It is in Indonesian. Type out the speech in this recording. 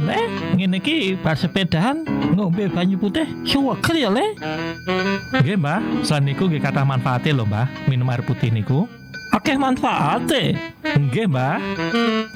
Le, ngene iki bar sepedahan ngombe banyu putih suweger ya, Le. Nggih, Mbah. Selain niku nggih kathah manfaate lho, Mbah. Minum air putih niku. Akeh manfaate. Nggih, Mbah.